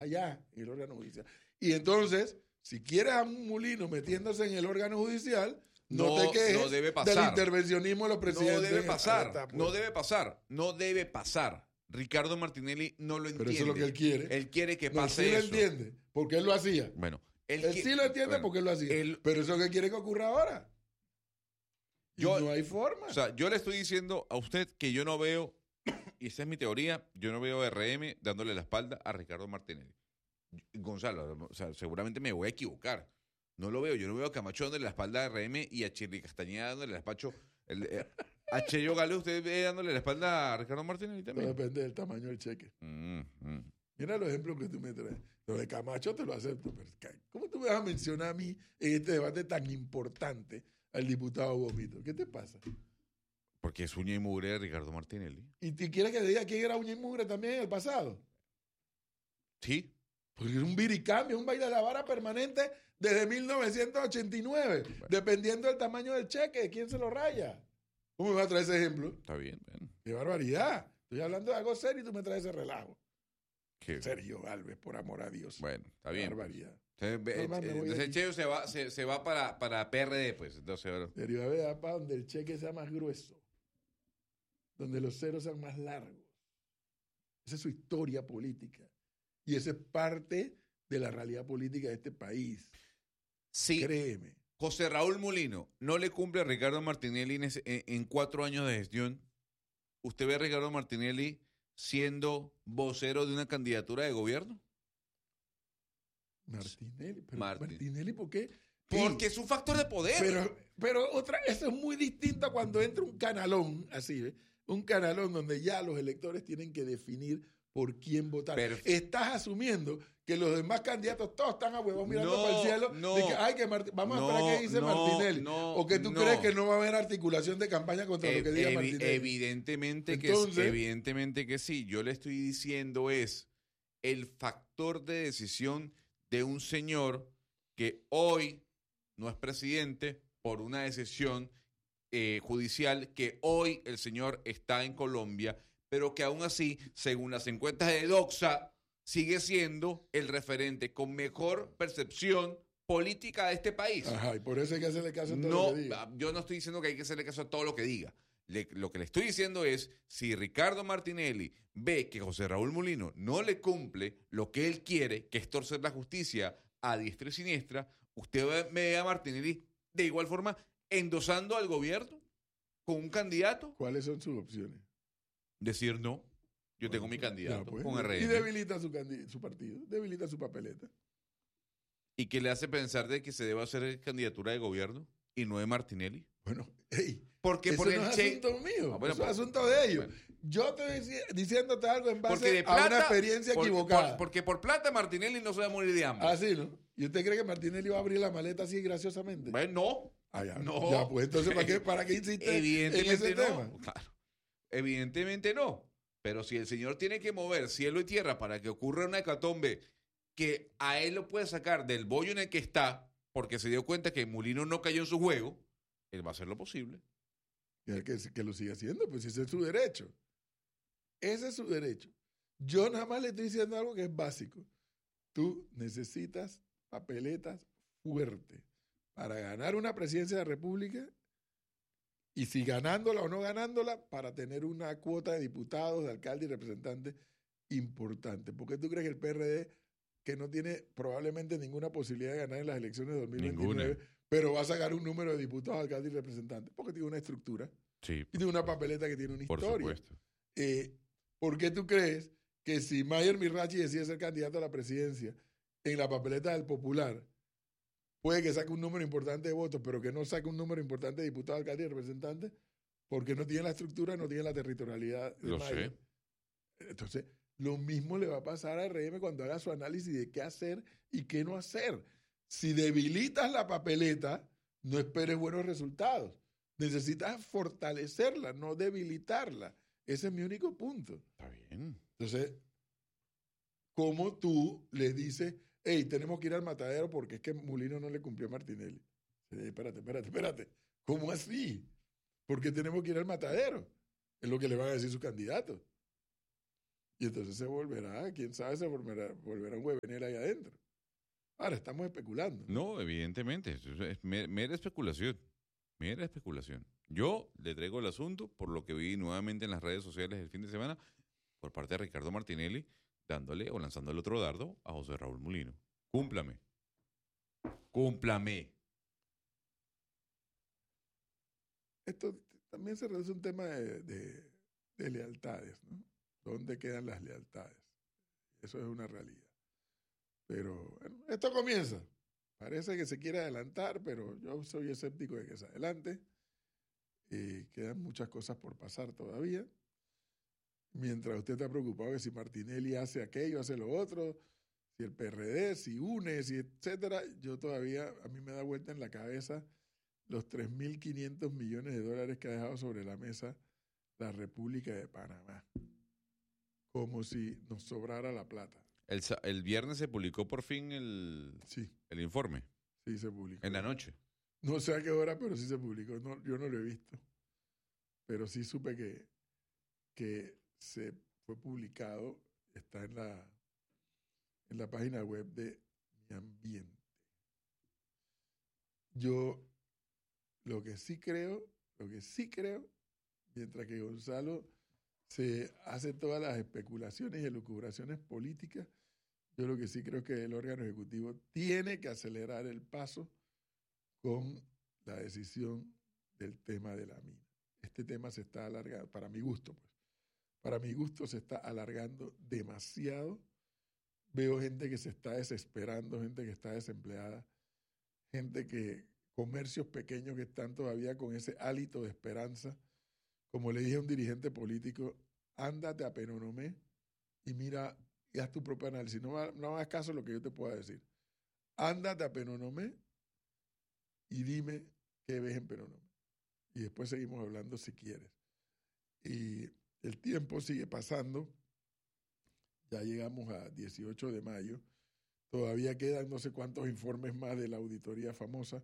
allá, en el órgano judicial. Y entonces, si quieres a un Mulino metiéndose en el órgano judicial, no te quejes del intervencionismo de los presidentes. No debe pasar. Ricardo Martinelli no lo entiende. Pero eso es lo que él quiere. Él quiere que pase eso. Él sí lo entiende, porque él lo hacía. Bueno, él sí lo entiende porque él lo hacía. Pero eso es lo que quiere que ocurra ahora. No hay forma. O sea, yo le estoy diciendo a usted que yo no veo, y esa es mi teoría, yo no veo a RM dándole la espalda a Ricardo Martinelli. Gonzalo, o sea, seguramente me voy a equivocar. No lo veo. Yo no veo a Camacho dándole la espalda a RM y a Chirri Castañeda dándole la espalda. A Cheyo Gale, ¿usted ve dándole la espalda a Ricardo Martinelli también? No depende del tamaño del cheque. Mira los ejemplos que tú me traes. Lo de Camacho te lo acepto, pero ¿cómo tú me vas a mencionar a mí en este debate tan importante al diputado Vomito? ¿Qué te pasa? Porque es uña y mugre de Ricardo Martinelli. ¿Y te quieres que te diga quién era uña y mugre también en el pasado? Sí. Porque es un viricambio, un baile de la vara permanente desde 1989, dependiendo del tamaño del cheque, de quién se lo raya. ¿Cómo me vas a traer ese ejemplo? Está bien. ¡Qué barbaridad! Estoy hablando de algo serio y tú me traes ese relajo. Sergio Galvez, por amor a Dios. Bueno, está bien. ¡Qué barbaridad! Entonces Cheyo se va para PRD, pues. Entonces, Sergio Galvez va para donde el cheque sea más grueso, donde los ceros sean más largos. Esa es su historia política. Y esa es parte de la realidad política de este país. Sí. Créeme. José Raúl Mulino no le cumple a Ricardo Martinelli en 4 años de gestión. ¿Usted ve a Ricardo Martinelli siendo vocero de una candidatura de gobierno? Martinelli. Pero Martinelli, ¿por qué? Porque es un factor de poder. Pero eso es muy distinto a cuando entra un canalón, así, ¿ves? Un canalón donde ya los electores tienen que definir por quién votar. Estás asumiendo que los demás candidatos todos están a huevos mirando para el cielo de que, vamos a esperar qué dice Martinelli. O que tú crees que no va a haber articulación de campaña contra lo que diga Martinelli. Evidentemente que sí. Yo le estoy diciendo es el factor de decisión de un señor que hoy no es presidente por una decisión judicial, que hoy el señor está en Colombia, pero que aún así, según las encuestas de Doxa, sigue siendo el referente con mejor percepción política de este país. Ajá, y por eso hay que hacerle caso a todo lo que diga. Yo no estoy diciendo que hay que hacerle caso a todo lo que diga. Lo que le estoy diciendo es, si Ricardo Martinelli ve que José Raúl Mulino no le cumple lo que él quiere, que es torcer la justicia a diestra y siniestra, usted ve a Martinelli de igual forma endosando al gobierno con un candidato. ¿Cuáles son sus opciones? Decir no, yo tengo mi candidato con RM. Y debilita su partido, debilita su papeleta. ¿Y qué le hace pensar de que se debe hacer candidatura de gobierno y no de Martinelli? Bueno, porque eso por no es asunto mío, eso es asunto de ellos. Bueno. Yo estoy diciéndote algo en base a una experiencia equivocada. Porque por plata Martinelli no se va a morir de hambre. Ah, sí, ¿no? ¿Y usted cree que Martinelli va a abrir la maleta así graciosamente? Bueno, no. No. Ya, pues entonces, ¿para qué insiste en ese tema? Claro. Evidentemente no. Pero si el señor tiene que mover cielo y tierra para que ocurra una hecatombe que a él lo puede sacar del bollo en el que está, porque se dio cuenta que Mulino no cayó en su juego, él va a hacer lo posible. Que lo siga haciendo, pues ese es su derecho. Ese es su derecho. Yo nada más le estoy diciendo algo que es básico. Tú necesitas papeletas fuertes para ganar una presidencia de la República, y si ganándola o no ganándola, para tener una cuota de diputados, de alcaldes y representantes importante. ¿Por qué tú crees que el PRD, que no tiene probablemente ninguna posibilidad de ganar en las elecciones de 2029, pero va a sacar un número de diputados, alcaldes y representantes? Porque tiene una estructura. Sí, y tiene una papeleta que tiene una historia. Por supuesto. ¿Por qué tú crees que si Mayer Mirachi decide ser candidato a la presidencia en la papeleta del Popular, puede que saque un número importante de votos, pero que no saque un número importante de diputados, alcaldes y representantes? Porque no tiene la estructura, no tiene la territorialidad de Mayer. Entonces, lo mismo le va a pasar a RM cuando haga su análisis de qué hacer y qué no hacer. Si debilitas la papeleta, no esperes buenos resultados. Necesitas fortalecerla, no debilitarla. Ese es mi único punto. Está bien. Entonces, ¿cómo tú le dices, hey, tenemos que ir al matadero porque es que Mulino no le cumplió a Martinelli? Espérate. ¿Cómo así? ¿Por qué tenemos que ir al matadero? Es lo que le van a decir sus candidatos. Y entonces se volverá, quién sabe, volverá un huevenero. Ahora, estamos especulando. No, evidentemente, eso es mera especulación, mera especulación. Yo le traigo el asunto por lo que vi nuevamente en las redes sociales el fin de semana por parte de Ricardo Martinelli, dándole o lanzándole otro dardo a José Raúl Mulino. Cúmplame. Cúmplame. Esto también se reduce a un tema de lealtades, ¿no? ¿Dónde quedan las lealtades? Eso es una realidad. Pero bueno, esto comienza. Parece que se quiere adelantar, pero yo soy escéptico de que se adelante. Quedan muchas cosas por pasar todavía. Mientras usted está preocupado de si Martinelli hace aquello, hace lo otro, si el PRD, si UNE, si etcétera, yo todavía, a mí me da vuelta en la cabeza los 3.500 millones de dólares que ha dejado sobre la mesa la República de Panamá. Como si nos sobrara la plata. El viernes se publicó por fin el informe. Sí, se publicó. En la noche. No sé a qué hora, pero sí se publicó. No, yo no lo he visto. Pero sí supe que se fue publicado, está en la página web de Mi Ambiente. Yo lo que sí creo, mientras que Gonzalo se hace todas las especulaciones y elucubraciones políticas, yo lo que sí creo es que el órgano ejecutivo tiene que acelerar el paso con la decisión del tema de la mina. Este tema se está alargando, para mi gusto, se está alargando demasiado. Veo gente que se está desesperando, gente que está desempleada, comercios pequeños que están todavía con ese hálito de esperanza. Como le dije a un dirigente político, ándate a Penonomé y mira y haz tu propio análisis. No hagas caso a lo que yo te pueda decir. Ándate a Penonomé y dime qué ves en Penonomé. Y después seguimos hablando si quieres. Y el tiempo sigue pasando. Ya llegamos a 18 de mayo. Todavía quedan no sé cuántos informes más de la auditoría famosa.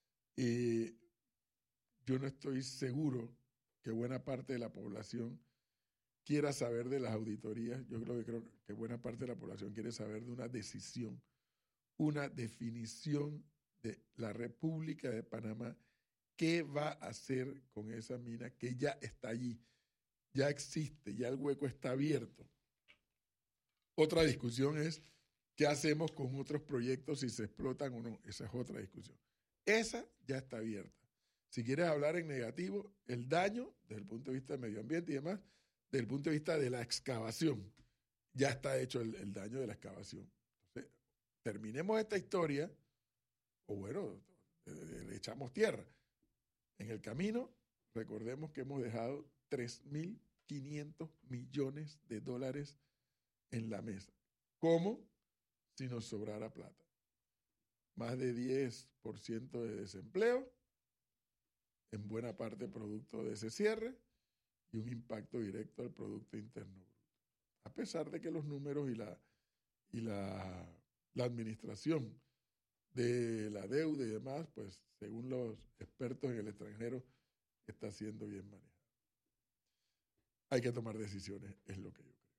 Yo no estoy seguro que buena parte de la población quiera saber de las auditorías. Yo creo que buena parte de la población quiere saber de una decisión, una definición de la República de Panamá. ¿Qué va a hacer con esa mina que ya está allí? Ya existe, ya el hueco está abierto. Otra discusión es qué hacemos con otros proyectos, si se explotan o no. Esa es otra discusión. Esa ya está abierta. Si quieres hablar en negativo, el daño desde el punto de vista del medio ambiente y demás, desde el punto de vista de la excavación, ya está hecho el daño de la excavación. Entonces, terminemos esta historia, o bueno, le echamos tierra. En el camino, recordemos que hemos dejado 3.500 millones de dólares en la mesa. ¿Cómo? Si nos sobrara plata. Más de 10% de desempleo, en buena parte producto de ese cierre, y un impacto directo al Producto Interno Bruto. A pesar de que los números y la administración de la deuda y demás, pues según los expertos en el extranjero, está siendo bien manejado. Hay que tomar decisiones, es lo que yo creo.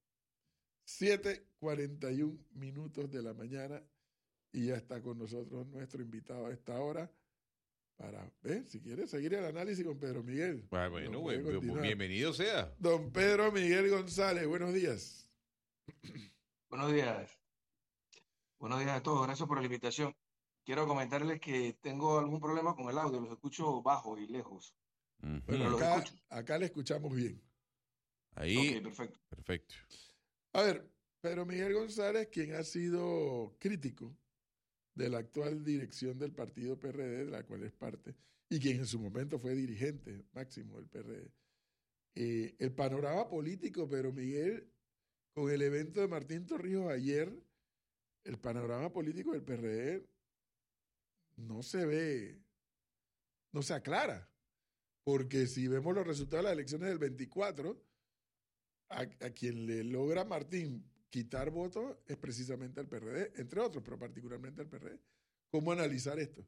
7:41 de la mañana y ya está con nosotros nuestro invitado a esta hora para ver si quiere seguir el análisis con Pedro Miguel. Bueno, bienvenido sea. Don Pedro Miguel González, buenos días. Buenos días. Buenos días a todos. Gracias por la invitación. Quiero comentarles que tengo algún problema con el audio. Los escucho bajo y lejos. Bueno, acá le escuchamos bien. Ahí. Ok, perfecto. Perfecto. A ver, Pedro Miguel González, quien ha sido crítico de la actual dirección del partido PRD, de la cual es parte, y quien en su momento fue dirigente máximo del PRD. El panorama político, Pedro Miguel, con el evento de Martín Torrijos ayer, el panorama político del PRD no se aclara. Porque si vemos los resultados de las elecciones del 24, a quien le logra Martín quitar votos es precisamente al PRD, entre otros, pero particularmente al PRD. ¿Cómo analizar esto?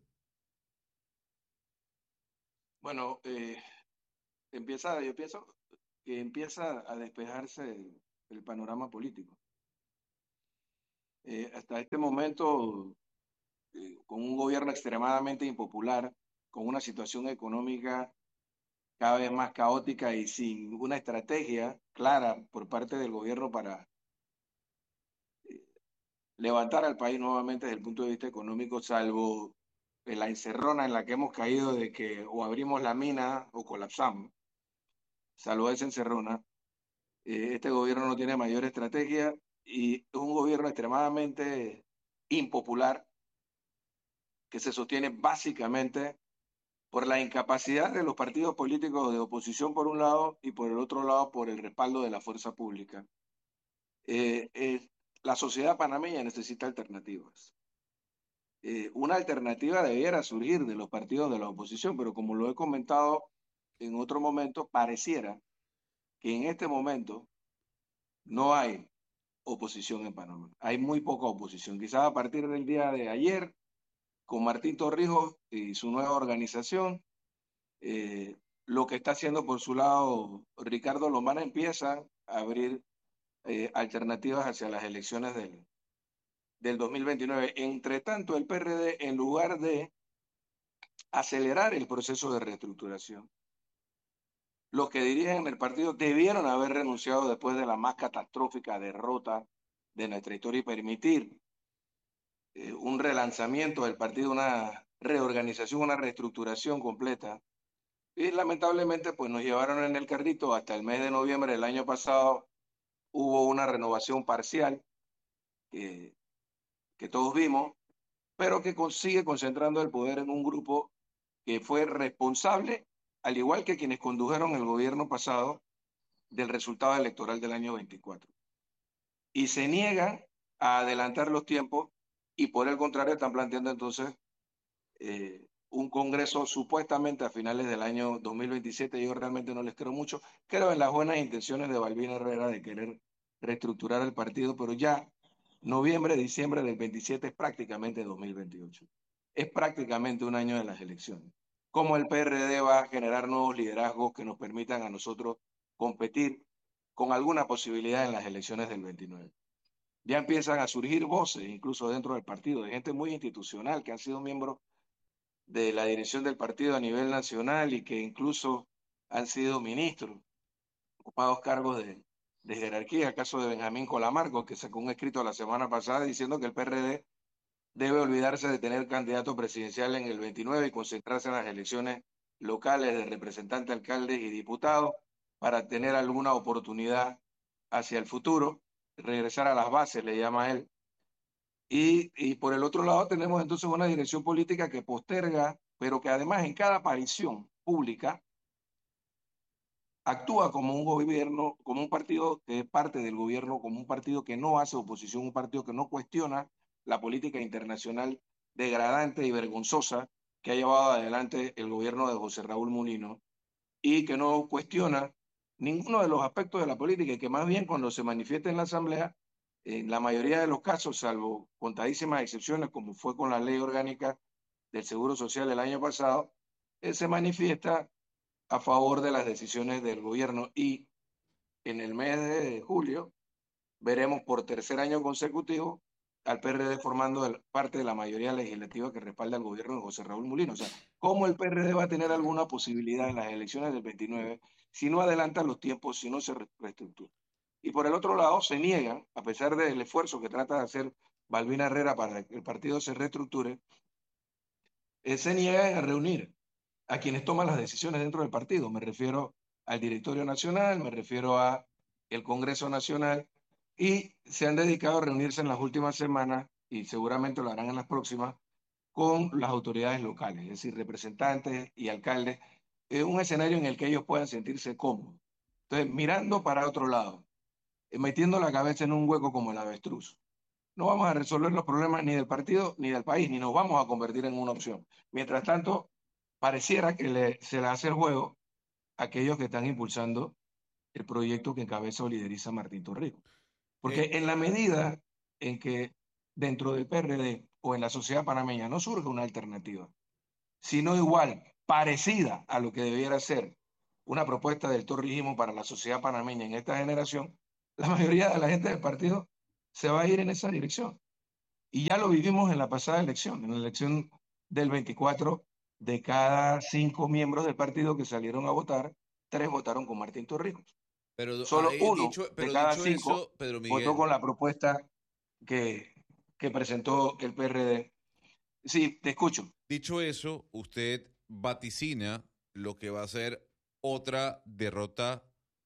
Bueno, yo pienso que empieza a despejarse el panorama político. Hasta este momento con un gobierno extremadamente impopular, con una situación económica cada vez más caótica y sin una estrategia clara por parte del gobierno para levantar al país nuevamente desde el punto de vista económico, salvo la encerrona en la que hemos caído de que o abrimos la mina o colapsamos, salvo esa encerrona, este gobierno no tiene mayor estrategia y es un gobierno extremadamente impopular que se sostiene básicamente por la incapacidad de los partidos políticos de oposición por un lado y por el otro lado por el respaldo de la fuerza pública. Eh, eh, la sociedad panameña necesita alternativas. Una alternativa debiera surgir de los partidos de la oposición, pero como lo he comentado en otro momento, pareciera que en este momento no hay oposición en Panamá. Hay muy poca oposición. Quizás a partir del día de ayer, con Martín Torrijos y su nueva organización, eh, lo que está haciendo por su lado Ricardo Lomana empieza a abrir alternativas hacia las elecciones del 2029. Entre tanto, el PRD, en lugar de acelerar el proceso de reestructuración, los que dirigen el partido debieron haber renunciado después de la más catastrófica derrota de nuestra historia y permitir un relanzamiento del partido, una reorganización, una reestructuración completa. Y lamentablemente, pues nos llevaron en el carrito hasta el mes de noviembre del año pasado. Hubo una renovación parcial que, que todos vimos, pero que sigue concentrando el poder en un grupo que fue responsable, al igual que quienes condujeron el gobierno pasado, del resultado electoral del año 24. Y se niegan a adelantar los tiempos y por el contrario están planteando entonces un congreso supuestamente a finales del año 2027. Yo realmente no les creo mucho. Creo en las buenas intenciones de Balbina Herrera de querer reestructurar el partido, pero ya noviembre, diciembre del 27 es prácticamente 2028. Es prácticamente un año de las elecciones. ¿Cómo el PRD va a generar nuevos liderazgos que nos permitan a nosotros competir con alguna posibilidad en las elecciones del 29? Ya empiezan a surgir voces, incluso dentro del partido, de gente muy institucional que han sido miembros de la dirección del partido a nivel nacional y que incluso han sido ministros, ocupados cargos de jerarquía. El caso de Benjamín Colamarco, que sacó un escrito la semana pasada diciendo que el PRD debe olvidarse de tener candidato presidencial en el 29 y concentrarse en las elecciones locales de representantes, alcaldes y diputados para tener alguna oportunidad hacia el futuro, regresar a las bases, le llama él. Y por el otro lado tenemos entonces una dirección política que posterga, pero que además en cada aparición pública actúa como un gobierno, como un partido que es parte del gobierno, como un partido que no hace oposición, un partido que no cuestiona la política internacional degradante y vergonzosa que ha llevado adelante el gobierno de José Raúl Mulino y que no cuestiona ninguno de los aspectos de la política y que más bien cuando se manifiesta en la Asamblea, en la mayoría de los casos, salvo contadísimas excepciones como fue con la ley orgánica del Seguro Social el año pasado, se manifiesta a favor de las decisiones del gobierno y en el mes de julio veremos por tercer año consecutivo al PRD formando parte de la mayoría legislativa que respalda al gobierno de José Raúl Mulino. O sea, ¿cómo el PRD va a tener alguna posibilidad en las elecciones del 29 si no adelanta los tiempos, si no se reestructura? Y por el otro lado, se niegan, a pesar del esfuerzo que trata de hacer Balbina Herrera para que el partido se reestructure, se niegan a reunir a quienes toman las decisiones dentro del partido. Me refiero al directorio nacional, me refiero a el Congreso Nacional y se han dedicado a reunirse en las últimas semanas y seguramente lo harán en las próximas con las autoridades locales, es decir, representantes y alcaldes, un escenario en el que ellos puedan sentirse cómodos. Entonces, mirando para otro lado, metiendo la cabeza en un hueco como el avestruz, no vamos a resolver los problemas ni del partido ni del país, ni nos vamos a convertir en una opción. Mientras tanto, pareciera que se le hace el juego a aquellos que están impulsando el proyecto que encabeza o lideriza Martín Torrijos. Porque en la medida en que dentro del PRD o en la sociedad panameña no surge una alternativa, sino igual, parecida a lo que debiera ser una propuesta del torrijismo para la sociedad panameña en esta generación, la mayoría de la gente del partido se va a ir en esa dirección. Y ya lo vivimos en la pasada elección, en la elección del 24, de cada 5 miembros del partido que salieron a votar, 3 votaron con Martín Torrijos. Solo uno de pero cada dicho 5 eso, Pedro votó Miguel, con la propuesta que, que presentó el PRD. Sí, te escucho. dicho eso, usted vaticina lo que va a ser otra derrota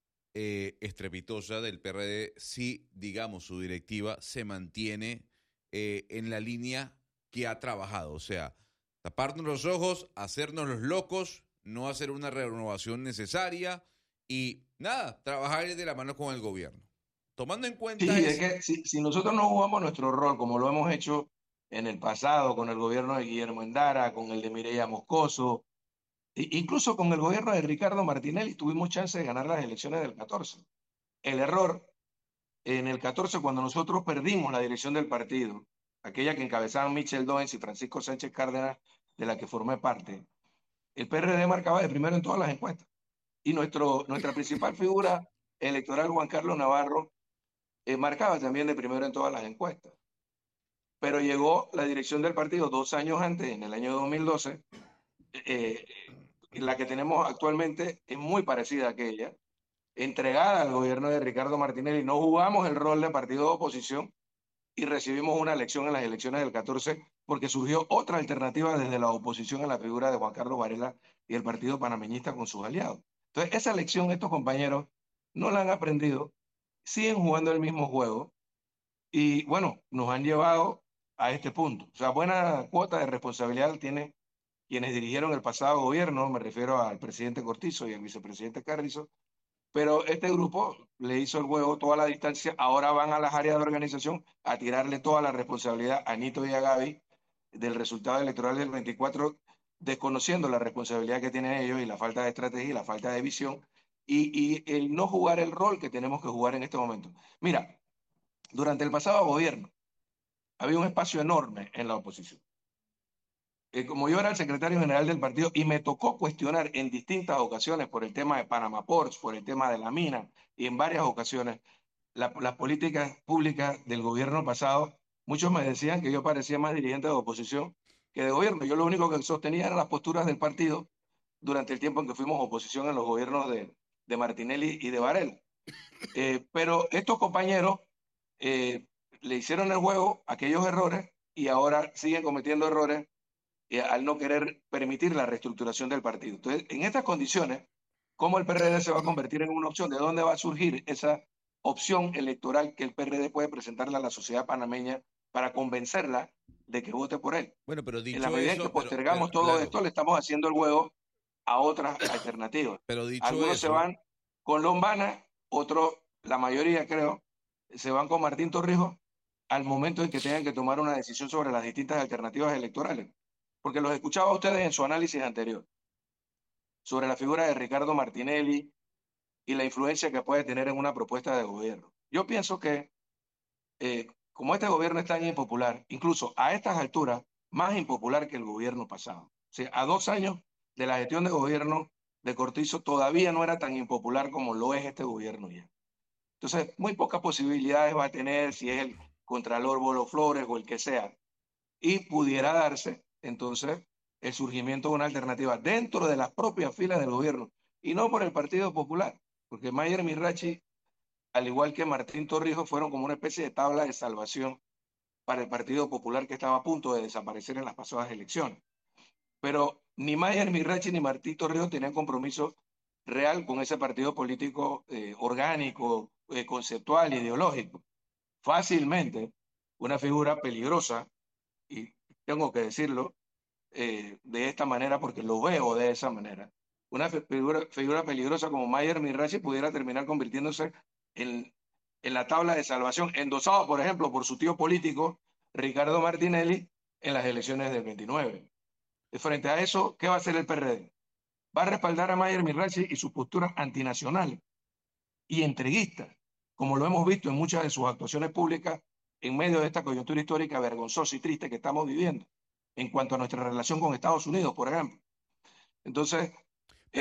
estrepitosa del PRD si, digamos, su directiva se mantiene en la línea que ha trabajado. O sea, taparnos los ojos, hacernos los locos, no hacer una renovación necesaria y nada, trabajar de la mano con el gobierno. Tomando en cuenta Sí, es es, que si nosotros no jugamos nuestro rol como lo hemos hecho en el pasado con el gobierno de Guillermo Endara, con el de Mireya Moscoso, incluso con el gobierno de Ricardo Martinelli, tuvimos chance de ganar las elecciones del 14. El error en el 14, cuando nosotros perdimos la dirección del partido, aquella que encabezaban Michel Doens y Francisco Sánchez Cárdenas, de la que formé parte, el PRD marcaba de primero en todas las encuestas. Y nuestra principal figura electoral, Juan Carlos Navarro, marcaba también de primero en todas las encuestas. Pero llegó la dirección del partido 2 años antes, en el año 2012, eh, la que tenemos actualmente es muy parecida a aquella, entregada al gobierno de Ricardo Martinelli. No jugamos el rol de partido de oposición y recibimos una elección en las elecciones del 14 porque surgió otra alternativa desde la oposición a la figura de Juan Carlos Varela y el partido panameñista con sus aliados. Entonces, esa elección estos compañeros no la han aprendido, siguen jugando el mismo juego y bueno, nos han llevado a este punto. O sea, buena cuota de responsabilidad tienen quienes dirigieron el pasado gobierno, me refiero al presidente Cortizo y al vicepresidente Carrizo, pero este grupo le hizo el juego toda la distancia, ahora van a las áreas de organización a tirarle toda la responsabilidad a Nito y a Gaby del resultado electoral del 24, desconociendo la responsabilidad que tienen ellos y la falta de estrategia y la falta de visión y el no jugar el rol que tenemos que jugar en este momento. Mira, durante el pasado gobierno había un espacio enorme en la oposición. Como yo era el secretario general del partido y me tocó cuestionar en distintas ocasiones por el tema de Panama Ports, por el tema de la mina y en varias ocasiones las políticas públicas del gobierno pasado, muchos me decían que yo parecía más dirigente de oposición que de gobierno. Yo lo único que sostenía eran las posturas del partido durante el tiempo en que fuimos oposición en los gobiernos de Martinelli y de Varela. Pero estos compañeros eh, le hicieron el juego aquellos errores y ahora siguen cometiendo errores al no querer permitir la reestructuración del partido. Entonces, en estas condiciones, ¿cómo el PRD se va a convertir en una opción? ¿De dónde va a surgir esa opción electoral que el PRD puede presentarle a la sociedad panameña para convencerla de que vote por él? bueno, pero En la dicho medida en que eso, postergamos todo claro, esto, le estamos haciendo el juego a otras alternativas. pero dicho Algunos se eso, van con Lombana, otros, la mayoría creo, se van con Martín Torrijos al momento en que tengan que tomar una decisión sobre las distintas alternativas electorales. Porque los escuchaba a ustedes en su análisis anterior sobre la figura de Ricardo Martinelli y la influencia que puede tener en una propuesta de gobierno. Yo pienso que como este gobierno es tan impopular, incluso a estas alturas, más impopular que el gobierno pasado. O sea, a 2 años de la gestión de gobierno de Cortizo todavía no era tan impopular como lo es este gobierno ya. Entonces, muy pocas posibilidades va a tener si es el Contralor Bolo Flores o el que sea. Y pudiera darse, entonces, el surgimiento de una alternativa dentro de las propias filas del gobierno y no por el Partido Popular, porque Mayer Mirachi, al igual que Martín Torrijos, fueron como una especie de tabla de salvación para el Partido Popular que estaba a punto de desaparecer en las pasadas elecciones. Pero ni Mayer Mirachi ni Martín Torrijos tenían compromiso real con ese partido político orgánico, conceptual, ideológico. Fácilmente, una figura peligrosa, y tengo que decirlo, de esta manera porque lo veo de esa manera. Una figura peligrosa como Mayer Mirachi pudiera terminar convirtiéndose en, en la tabla de salvación, endosado, por ejemplo, por su tío político, Ricardo Martinelli, en las elecciones del 29. Frente a eso, ¿qué va a hacer el PRD? Va a respaldar a Mayer Mirachi y su postura antinacional y entreguista, como lo hemos visto en muchas de sus actuaciones públicas en medio de esta coyuntura histórica vergonzosa y triste que estamos viviendo en cuanto a nuestra relación con Estados Unidos, por ejemplo. Entonces,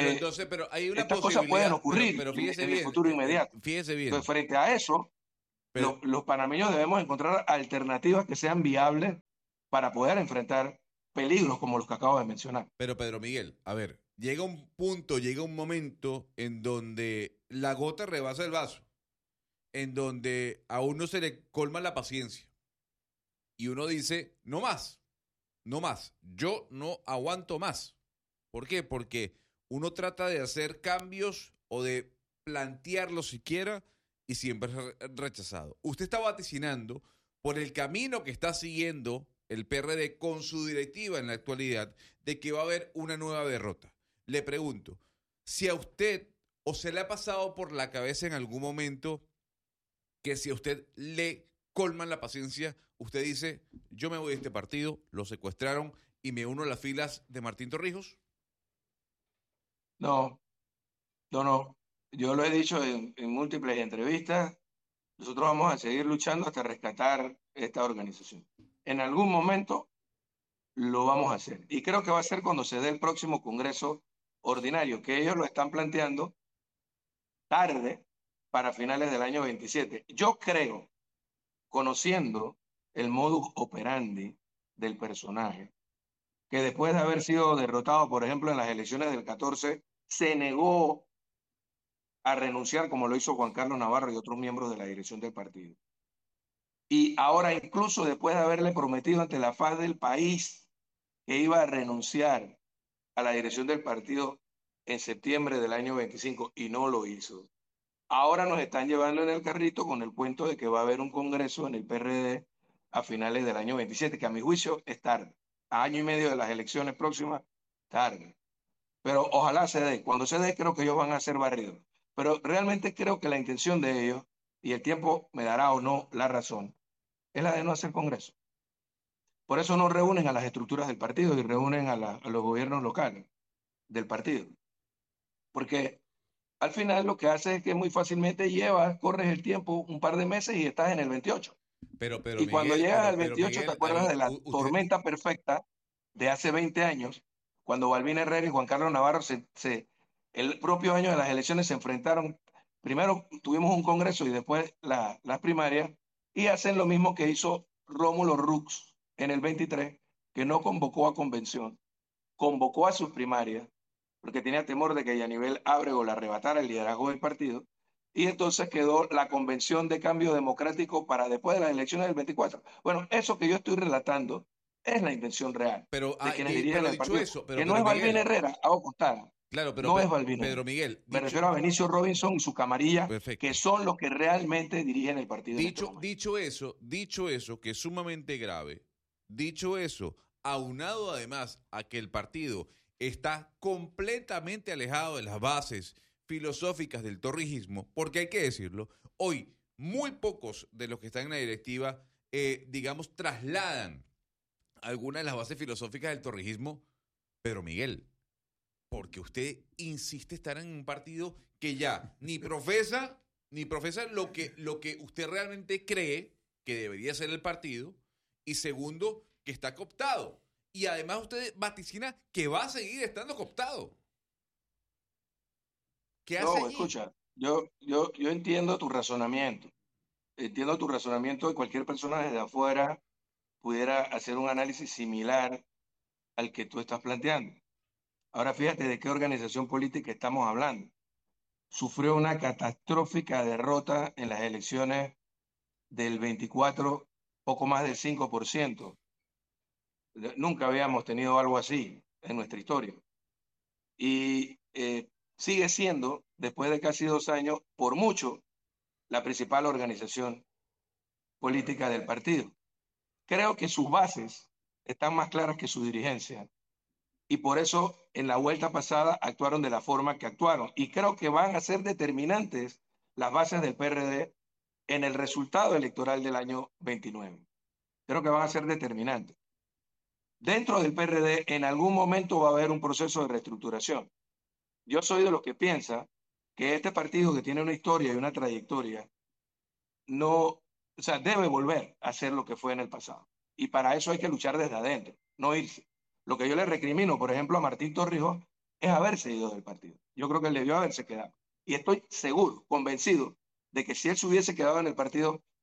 pero hay una estas cosas pueden posibilidad, ocurrir pero fíjese en el bien, futuro inmediato. fíjese bien. Entonces, frente a eso, Los panameños debemos encontrar alternativas que sean viables para poder enfrentar peligros como los que acabo de mencionar. Pero Pedro Miguel, a ver, llega un punto, llega un momento en donde la gota rebasa el vaso, en donde a uno se le colma la paciencia y uno dice, no más, no más, yo no aguanto más. ¿Por qué? Porque uno trata de hacer cambios o de plantearlo siquiera y siempre es rechazado. Usted está vaticinando por el camino que está siguiendo el PRD con su directiva en la actualidad de que va a haber una nueva derrota. Le pregunto, si a usted o se le ha pasado por la cabeza en algún momento que si a usted le colman la paciencia, usted dice, yo me voy de este partido, lo secuestraron y me uno a las filas de Martín Torrijos. No, no. Yo lo he dicho en múltiples entrevistas. Nosotros vamos a seguir luchando hasta rescatar esta organización. En algún momento lo vamos a hacer. Y creo que va a ser cuando se dé el próximo Congreso ordinario, que ellos lo están planteando tarde para finales del año 27. Yo creo, conociendo el modus operandi del personaje, que después de haber sido derrotado, por ejemplo, en las elecciones del 14, se negó a renunciar como lo hizo Juan Carlos Navarro y otros miembros de la dirección del partido. Y ahora incluso después de haberle prometido ante la faz del país que iba a renunciar a la dirección del partido en septiembre del año 25 y no lo hizo. Ahora nos están llevando en el carrito con el cuento de que va a haber un congreso en el PRD a finales del año 27, que a mi juicio es tarde. A año y medio de las elecciones próximas, tarde. Pero ojalá se dé. Cuando se dé, creo que ellos van a ser barridos. Pero realmente creo que la intención de ellos, y el tiempo me dará o no la razón, es la de no hacer congreso. Por eso no reúnen a las estructuras del partido y reúnen a los gobiernos locales del partido. Porque al final lo que hace es que muy fácilmente corres el tiempo un par de meses y estás en el 28. Pero Y cuando Miguel, llegas al pero 28 te Miguel, acuerdas ahí de la usted, tormenta perfecta de hace 20 años, cuando Balbín Herrera y Juan Carlos Navarro el propio año de las elecciones se enfrentaron. Primero tuvimos un congreso y después las primarias, y hacen lo mismo que hizo Rómulo Rux en el 23, que no convocó a convención, convocó a sus primarias, porque tenía temor de que Yanivel Ábrego le arrebatara el liderazgo del partido, y entonces quedó la convención de cambio democrático para después de las elecciones del 24. Bueno, eso que yo estoy relatando es la intención real de quienes dirigen el dicho partido, eso, que no Pedro es Balbín Miguel, Herrera, hago costada, claro, no es Balbín Pedro Herrera. Miguel, Me dicho, refiero a Benicio Robinson y su camarilla, que perfecto. son los que realmente dirigen el partido en este momento. Dicho eso, que es sumamente grave, dicho eso, aunado además a que el partido está completamente alejado de las bases filosóficas del torrijismo, porque hay que decirlo, hoy muy pocos de los que están en la directiva, digamos, trasladan algunas de las bases filosóficas del torrijismo, pero Miguel, porque usted insiste estar en un partido que ya ni profesa lo que usted realmente cree que debería ser el partido, y segundo, que está cooptado. Y además usted vaticina que va a seguir estando cooptado. ¿Qué hace No, allí? escucha, yo entiendo tu razonamiento. Entiendo tu razonamiento de cualquier persona desde afuera pudiera hacer un análisis similar al que tú estás planteando. Ahora fíjate de qué organización política estamos hablando. Sufrió una catastrófica derrota en las elecciones del 24, poco más del 5%. Nunca habíamos tenido algo así en nuestra historia. Y sigue siendo, después de casi 2 años, por mucho, la principal organización política del partido. Creo que sus bases están más claras que su dirigencia. Y por eso en la vuelta pasada actuaron de la forma que actuaron. Y creo que van a ser determinantes las bases del PRD en el resultado electoral del año 29. Creo que van a ser determinantes. Dentro del PRD en algún momento va a haber un proceso de reestructuración. Yo soy de los que piensa que este partido que tiene una historia y una trayectoria no, o sea, debe volver a ser lo que fue en el pasado. Y para eso hay que luchar desde adentro, no irse. Lo que yo le recrimino, por ejemplo, a Martín Torrijos, es haberse ido del partido. Yo creo que él debió haberse quedado. Y estoy seguro, convencido, de que si él se hubiese quedado en el partido,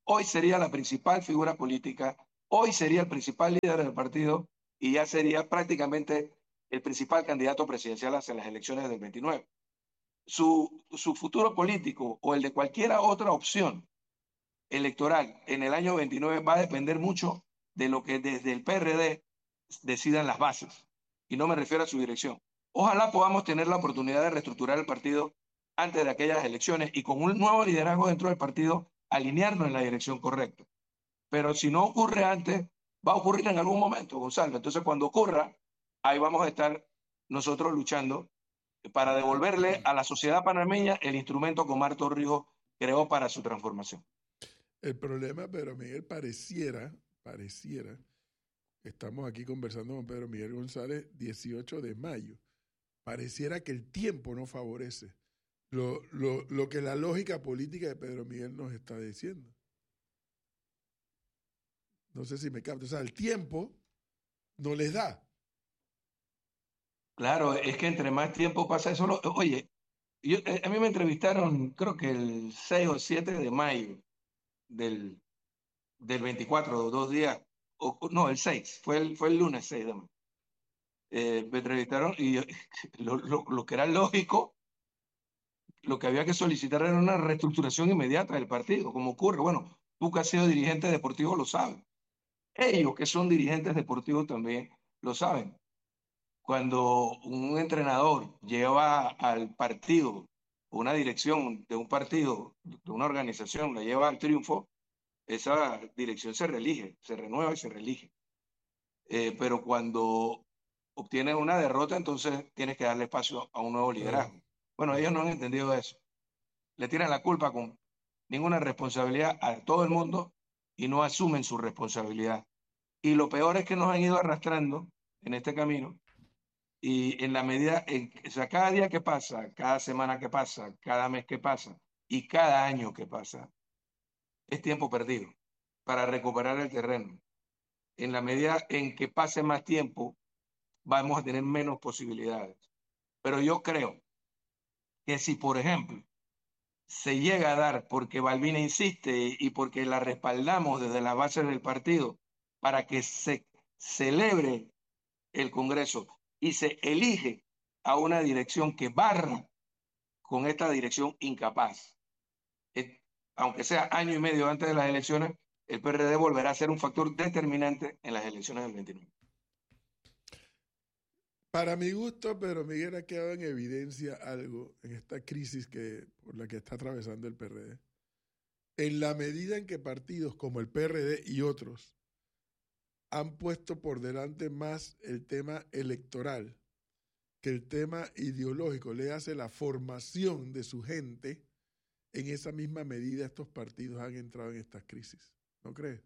hoy sería la principal figura política, hoy sería el principal líder del partido y ya sería prácticamente el principal candidato presidencial hacia las elecciones del 29. Su futuro político o el de cualquier otra opción electoral en el año 29 va a depender mucho de lo que desde el PRD decidan las bases. Y no me refiero a su dirección. Ojalá podamos tener la oportunidad de reestructurar el partido antes de aquellas elecciones y con un nuevo liderazgo dentro del partido alinearnos en la dirección correcta. Pero si no ocurre antes, va a ocurrir en algún momento, Gonzalo. Entonces, cuando ocurra, ahí vamos a estar nosotros luchando para devolverle a la sociedad panameña el instrumento que Omar Torrijos creó para su transformación. El problema, Pedro Miguel, pareciera, estamos aquí conversando con Pedro Miguel González, 18 de mayo, pareciera que el tiempo no favorece lo que la lógica política de Pedro Miguel nos está diciendo. No sé si me capto. O sea, el tiempo no les da. Claro, es que entre más tiempo pasa eso. Oye, a mí me entrevistaron, creo que el 6 o 7 de mayo del 24, 2 días, no, el 6, fue el lunes 6 de mayo. Me entrevistaron y lo que era lógico, lo que había que solicitar era una reestructuración inmediata del partido, como ocurre. Bueno, tú que has sido dirigente deportivo lo sabes. Ellos que son dirigentes deportivos también lo saben. Cuando un entrenador lleva al partido, una dirección de un partido, de una organización, la lleva al triunfo, esa dirección se reelige, se renueva y se reelige. Pero cuando obtienes una derrota, entonces tienes que darle espacio a un nuevo liderazgo. Bueno, ellos no han entendido eso. Le tiran la culpa con ninguna responsabilidad a todo el mundo y no asumen su responsabilidad. Y lo peor es que nos han ido arrastrando en este camino y en la medida, o sea, cada día que pasa, cada semana que pasa, cada mes que pasa y cada año que pasa, es tiempo perdido para recuperar el terreno. En la medida en que pase más tiempo, vamos a tener menos posibilidades. Pero yo creo que si, por ejemplo, se llega a dar porque Balbina insiste y porque la respaldamos desde la base del partido para que se celebre el Congreso y se elige a una dirección que barra con esta dirección incapaz. Aunque sea año y medio antes de las elecciones, el PRD volverá a ser un factor determinante en las elecciones del 29. Para mi gusto, Pedro Miguel, ha quedado en evidencia algo en esta crisis por la que está atravesando el PRD. En la medida en que partidos como el PRD y otros han puesto por delante más el tema electoral que el tema ideológico, le hace la formación de su gente, en esa misma medida estos partidos han entrado en estas crisis. ¿No crees?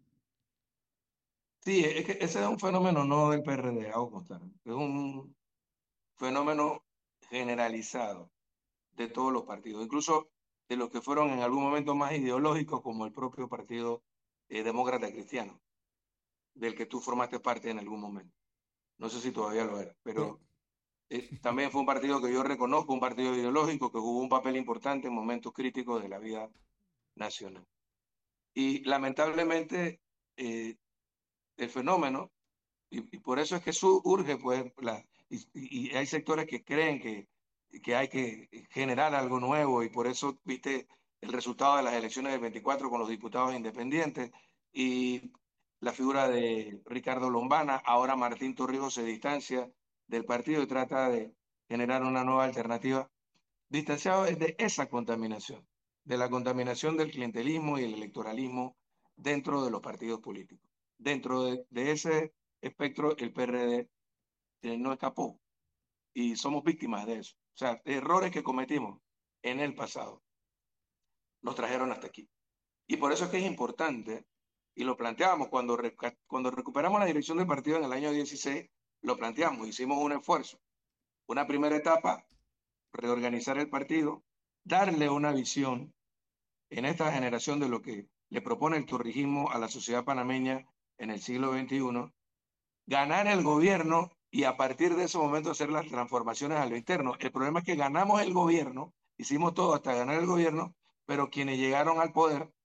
Sí, es que ese es un fenómeno no del PRD, hago constar. Es un fenómeno generalizado de todos los partidos, incluso de los que fueron en algún momento más ideológicos, como el propio Partido Demócrata Cristiano, del que tú formaste parte en algún momento. No sé si todavía lo era, pero también fue un partido que yo reconozco, un partido ideológico que jugó un papel importante en momentos críticos de la vida nacional. Y lamentablemente el fenómeno, y por eso es que urge, pues, y hay sectores que creen que hay que generar algo nuevo, y por eso viste el resultado de las elecciones del 24 con los diputados independientes, y la figura de Ricardo Lombana. Ahora Martín Torrijos se distancia del partido y trata de generar una nueva alternativa, distanciado de esa contaminación, de la contaminación del clientelismo y el electoralismo dentro de los partidos políticos. Dentro de ese espectro, el PRD no escapó y somos víctimas de eso. O sea, errores que cometimos en el pasado nos trajeron hasta aquí. Y por eso es que es importante, y lo planteamos cuando recuperamos la dirección del partido en el año 16, lo planteamos, hicimos un esfuerzo. Una primera etapa, reorganizar el partido, darle una visión en esta generación de lo que le propone el torrijismo a la sociedad panameña en el siglo XXI, ganar el gobierno y a partir de ese momento hacer las transformaciones a lo interno. El problema es que ganamos el gobierno, hicimos todo hasta ganar el gobierno, pero quienes llegaron al poder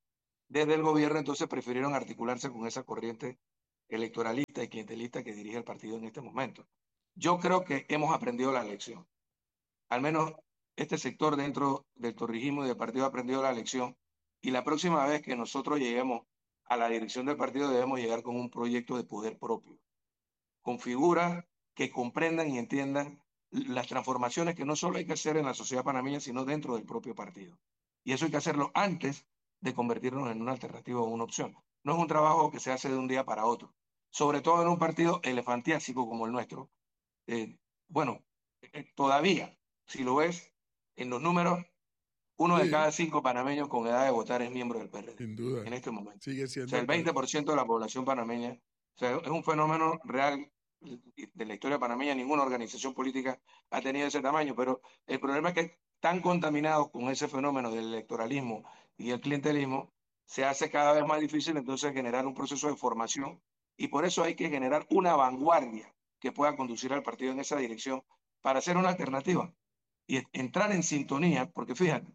desde el gobierno entonces prefirieron articularse con esa corriente electoralista y clientelista que dirige el partido en este momento. Yo creo que hemos aprendido la lección. Al menos este sector dentro del torrijismo y del partido ha aprendido la lección. Y la próxima vez que nosotros lleguemos a la dirección del partido debemos llegar con un proyecto de poder propio, con figuras que comprendan y entiendan las transformaciones que no solo hay que hacer en la sociedad panameña, sino dentro del propio partido. Y eso hay que hacerlo antes de convertirnos en una alternativa o una opción. No es un trabajo que se hace de un día para otro, sobre todo en un partido elefantiásico como el nuestro. Eh, bueno, todavía, si lo ves en los números, uno de Sí, cada 5 panameños con edad de votar es miembro del PRD sin duda. en este momento. Sigue O siendo sea, el 20% de la población panameña, o sea, es un fenómeno real de la historia panameña. Ninguna organización política ha tenido ese tamaño, pero el problema es que están contaminados con ese fenómeno del electoralismo y el clientelismo, se hace cada vez más difícil entonces generar un proceso de formación y por eso hay que generar una vanguardia que pueda conducir al partido en esa dirección para hacer una alternativa y entrar en sintonía, porque fíjate,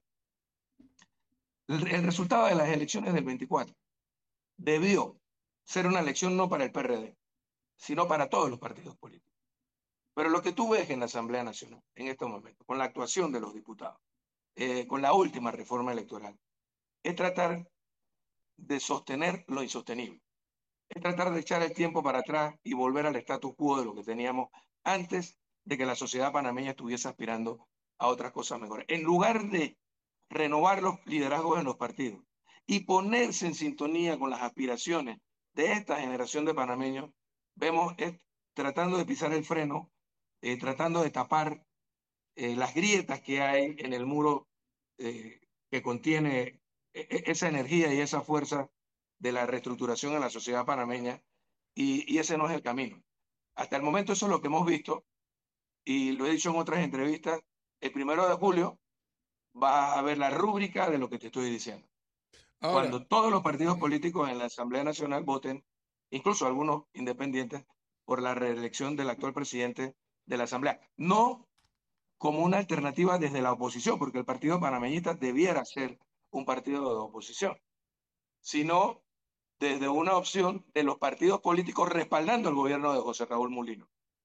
el resultado de las elecciones del 24 debió ser una elección no para el PRD, sino para todos los partidos políticos. Pero lo que tú ves en la Asamblea Nacional en estos momentos, con la actuación de los diputados, con la última reforma electoral, es tratar de sostener lo insostenible. Es tratar de echar el tiempo para atrás y volver al status quo de lo que teníamos antes de que la sociedad panameña estuviese aspirando a otras cosas mejores. En lugar de renovar los liderazgos en los partidos y ponerse en sintonía con las aspiraciones de esta generación de panameños, vemos tratando de pisar el freno, tratando de tapar las grietas que hay en el muro que contiene esa energía y esa fuerza de la reestructuración en la sociedad panameña, y ese no es el camino. Hasta el momento eso es lo que hemos visto, y lo he dicho en otras entrevistas, el 1 de julio va a haber la rúbrica de lo que te estoy diciendo. Ahora, Cuando todos los partidos políticos en la Asamblea Nacional voten, incluso algunos independientes, por la reelección del actual presidente de la Asamblea. No como una alternativa desde la oposición, porque el Partido Panameñista debiera ser un partido de oposición, sino desde una opción de los partidos políticos respaldando el gobierno de José Raúl Mulino.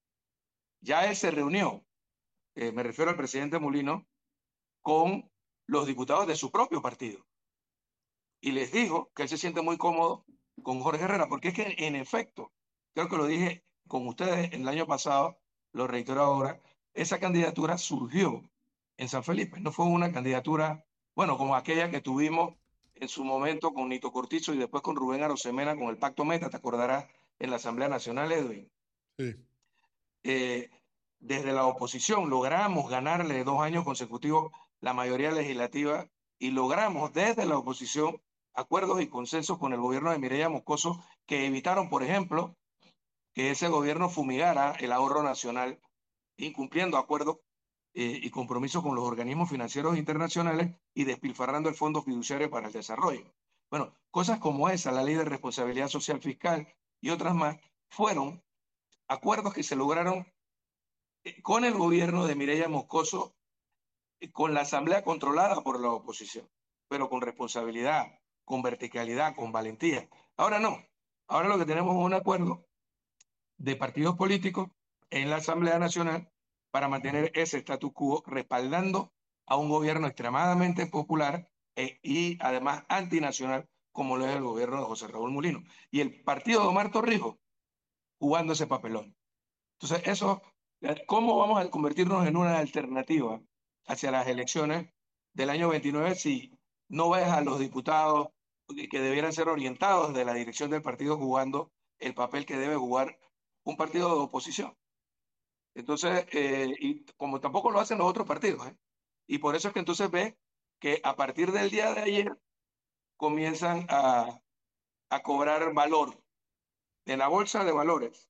Ya él se reunió, me refiero al presidente Mulino, con los diputados de su propio partido y les dijo que él se siente muy cómodo con Jorge Herrera, porque es que en efecto, creo que lo dije con ustedes el año pasado, lo reitero ahora, esa candidatura surgió en San Felipe, no fue una candidatura, bueno, como aquella que tuvimos en su momento con Nito Cortizo y después con Rubén Arosemena con el Pacto Meta, te acordarás, en la Asamblea Nacional, Edwin. sí. Eh, Desde la oposición logramos ganarle 2 años consecutivos la mayoría legislativa y logramos desde la oposición acuerdos y consensos con el gobierno de Mireya Moscoso que evitaron, por ejemplo, que ese gobierno fumigara el ahorro nacional, incumpliendo acuerdos y compromisos con los organismos financieros internacionales y despilfarrando el Fondo Fiduciario para el Desarrollo. Bueno, cosas como esa, la Ley de Responsabilidad Social Fiscal y otras más, fueron acuerdos que se lograron con el gobierno de Mireya Moscoso, con la asamblea controlada por la oposición, pero con responsabilidad, con verticalidad, con valentía. Ahora no, ahora lo que tenemos es un acuerdo de partidos políticos en la Asamblea Nacional para mantener ese status quo, respaldando a un gobierno extremadamente popular y además antinacional, como lo es el gobierno de José Raúl Mulino. Y el partido de Omar Torrijos jugando ese papelón. Entonces, eso, ¿cómo vamos a convertirnos en una alternativa hacia las elecciones del año 29 si no ves a los diputados que debieran ser orientados de la dirección del partido jugando el papel que debe jugar un partido de oposición? Entonces, y como tampoco lo hacen los otros partidos, ¿eh? Y por eso es que entonces ves que a partir del día de ayer comienzan a cobrar valor de la bolsa de valores,